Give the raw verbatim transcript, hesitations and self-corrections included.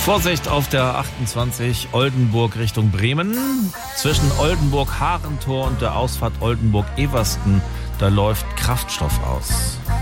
Vorsicht auf der achtundzwanzig Oldenburg Richtung Bremen. Zwischen Oldenburg-Harentor und der Ausfahrt Oldenburg-Eversten, da läuft Kraftstoff aus.